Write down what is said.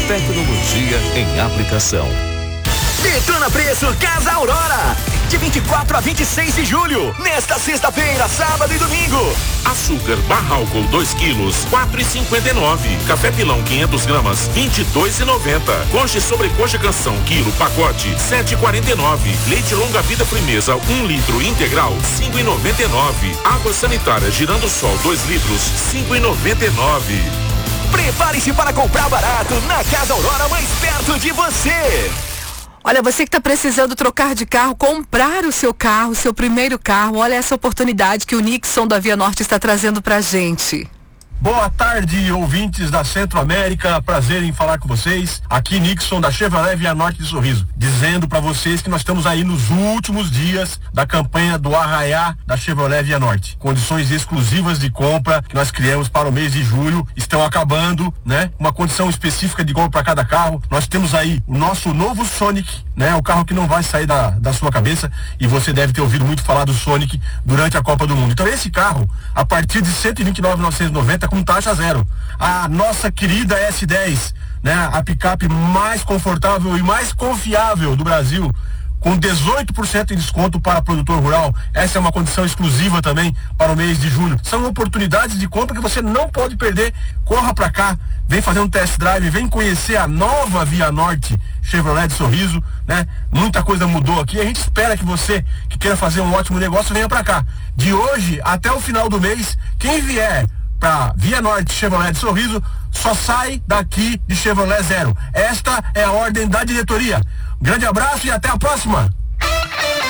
Tecnologia em aplicação. Detona Preço Casa Aurora. De 24 a 26 de julho. Nesta sexta-feira, sábado e domingo. Açúcar Barralco 2 quilos, 4,59. Café Pilão 500 gramas, 22,90. Coxa e sobrecoxa Canção quilo pacote, 7,49. Leite Longa Vida Frimeza 1 litro integral, 5,99. Água sanitária Girando Sol 2 litros, 5,99. Prepare-se para comprar barato na Casa Aurora, mais perto de você. Olha, você que está precisando trocar de carro, comprar o seu carro, seu primeiro carro, olha essa oportunidade que o Nixon da Via Norte está trazendo pra gente. Boa tarde, ouvintes da Centro-América, prazer em falar com vocês. Aqui Nixon da Chevrolet Via Norte de Sorriso, dizendo para vocês que nós estamos aí nos últimos dias da campanha do Arraiá da Chevrolet Via Norte. Condições exclusivas de compra que nós criamos para o mês de julho estão acabando, né? Uma condição específica de compra para cada carro. Nós temos aí o nosso novo Sonic, né? O carro que não vai sair da sua cabeça, e você deve ter ouvido muito falar do Sonic durante a Copa do Mundo. Então esse carro, a partir de R$ 129.990 com taxa zero. A nossa querida S10, né? A picape mais confortável e mais confiável do Brasil, com 18% de desconto para produtor rural. Essa é uma condição exclusiva também para o mês de julho. São oportunidades de compra que você não pode perder. Corra para cá, vem fazer um test drive, vem conhecer a nova Via Norte Chevrolet de Sorriso, né? Muita coisa mudou aqui. A gente espera que você que queira fazer um ótimo negócio venha para cá. De hoje até o final do mês, quem vier para Via Norte Chevrolet de Sorriso só sai daqui de Chevrolet zero. Esta é a ordem da diretoria. Grande abraço e até a próxima.